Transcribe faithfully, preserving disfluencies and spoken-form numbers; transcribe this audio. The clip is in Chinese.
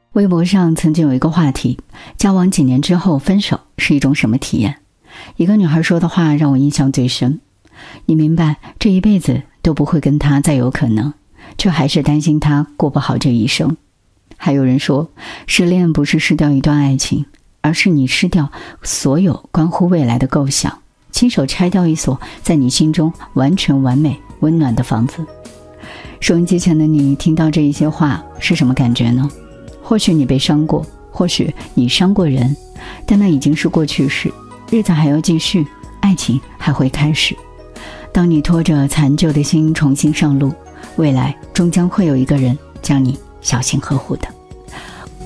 微博上曾经有一个话题，交往几年之后分手是一种什么体验？一个女孩说的话让我印象最深。你明白这一辈子都不会跟他再有可能，却还是担心他过不好这一生。还有人说，失恋不是失掉一段爱情，而是你失掉所有关乎未来的构想，亲手拆掉一所在你心中完全完美温暖的房子。收音机前的你听到这一些话是什么感觉呢？或许你被伤过，或许你伤过人，但那已经是过去式，日子还要继续，爱情还会开始。当你拖着残旧的心重新上路，未来终将会有一个人将你小心呵护的。